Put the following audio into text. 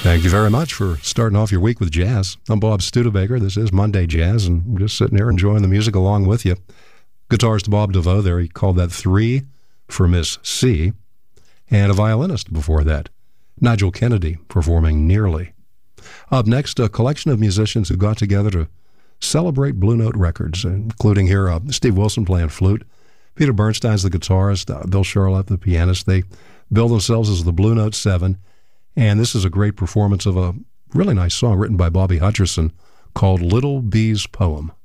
Thank you very much for starting off your week with jazz. I'm Bob Studebaker. This is Monday Jazz, and I'm just sitting here enjoying the music along with you. Guitarist Bob DeVoe there, he called that 3 for Miss C, and a violinist before that, Nigel Kennedy, performing Nearly. Up next, a collection of musicians who got together to celebrate Blue Note Records, including here Steve Wilson playing flute, Peter Bernstein's the guitarist, Bill Charlap the pianist. They bill themselves as the Blue Note 7, and this is a great performance of a really nice song written by Bobby Hutcherson called Little Bee's Poem.